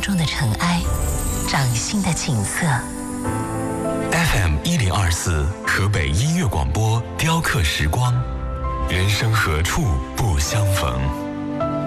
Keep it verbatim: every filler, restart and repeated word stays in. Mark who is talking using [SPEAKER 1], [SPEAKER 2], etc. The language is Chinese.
[SPEAKER 1] 中的尘埃，掌心的景色。
[SPEAKER 2] F M 一零二四河北音乐广播，雕刻时光，人生何处不相逢。